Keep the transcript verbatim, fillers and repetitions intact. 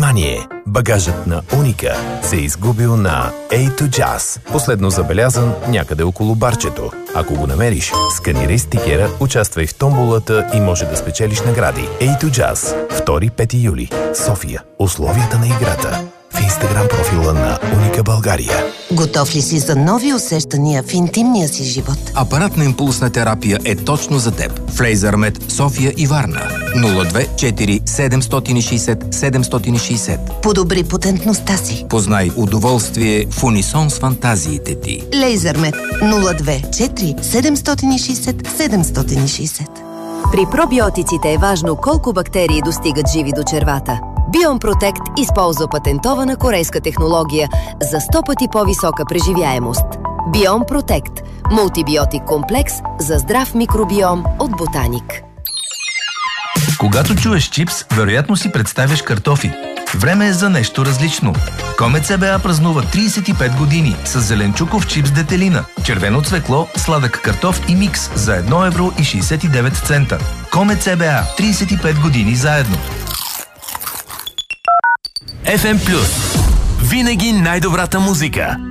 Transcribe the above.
Внимание! Багажът на Уника се е изгубил на Ей ту Jazz, последно забелязан някъде около барчето. Ако го намериш, сканирай стикера, участвай в томболата и може да спечелиш награди. Ей ту Jazz, втори пети юли, София. Условията на играта в Инстаграм профила на Уника България. Готов ли си за нови усещания в интимния си живот? Апаратна импулсна терапия е точно за теб. В Лейзърмед, София и Варна. нула две четири седем шест седем седем шест седем. Подобри потентността си. Познай удоволствие в унисон с фантазиите ти. Лейзърмед нула две четири седем шест седем шест седем. При пробиотиците е важно колко бактерии достигат живи до червата. Биом Протект използва патентована корейска технология за сто пъти по-висока преживяемост. Биом Протект – мултибиотик комплекс за здрав микробиом от Ботаник. Когато чуеш чипс, вероятно си представяш картофи. Време е за нещо различно. Комет ЦБА празнува тридесет и пет години с зеленчуков чипс детелина, червено цвекло, сладък картоф и микс за едно евро и шейсет и девет цента. Комет ЦБА – тридесет и пет години заедно. Еф Ем Плюс. Винаги най-добрата музика.